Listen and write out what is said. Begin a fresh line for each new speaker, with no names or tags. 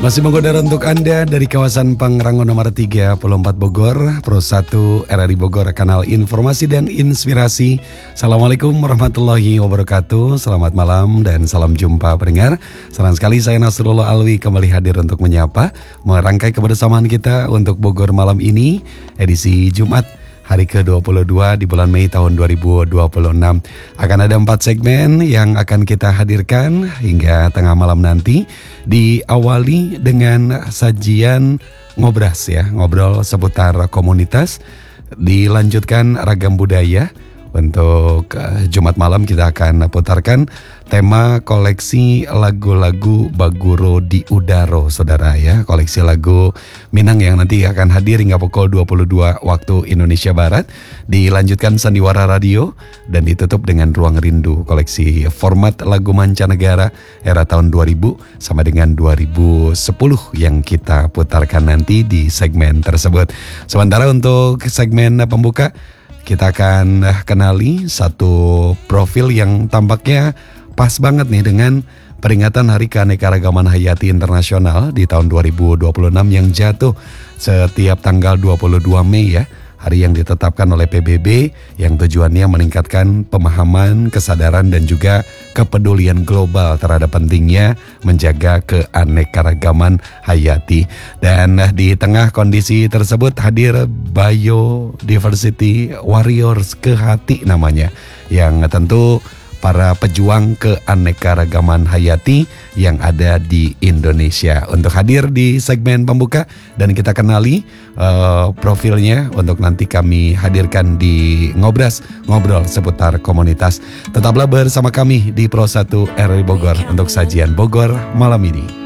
Masih menggoda untuk Anda dari kawasan Pangrango nomor 34 Bogor, Pro 1 RRI Bogor, kanal informasi dan inspirasi. Assalamualaikum warahmatullahi wabarakatuh. Selamat malam dan salam jumpa pendengar. Senang sekali saya Nasrullah Alwi kembali hadir untuk menyapa, merangkai kebersamaan kita untuk Bogor malam ini, edisi Jumat hari ke-22 di bulan Mei tahun 2026. Akan ada 4 segmen yang akan kita hadirkan hingga tengah malam nanti. Diawali dengan sajian ngobras ya, ngobrol seputar komunitas. Dilanjutkan ragam budaya. Untuk Jumat malam kita akan putarkan tema koleksi lagu-lagu Baguro di Udaro, saudara ya. Koleksi lagu Minang yang nanti akan hadir hingga pukul 22 waktu Indonesia Barat. Dilanjutkan Sandiwara Radio dan ditutup dengan Ruang Rindu, koleksi format lagu mancanegara era tahun 2000 sama dengan 2010 yang kita putarkan nanti di segmen tersebut. Sementara untuk segmen pembuka, kita akan kenali satu profil yang tampaknya pas banget nih dengan peringatan Hari Keanekaragaman Hayati Internasional di tahun 2026 yang jatuh setiap tanggal 22 Mei ya. Hari yang ditetapkan oleh PBB yang tujuannya meningkatkan pemahaman, kesadaran dan juga kepedulian global terhadap pentingnya menjaga keanekaragaman hayati. Dan di tengah kondisi tersebut hadir Biodiversity Warriors ke Hati namanya, yang tentu para pejuang keanekaragaman hayati yang ada di Indonesia untuk hadir di segmen pembuka dan kita kenali profilnya untuk nanti kami hadirkan di Ngobras, ngobrol seputar komunitas. Tetaplah bersama kami di Pro 1 RRI Bogor untuk sajian Bogor malam ini.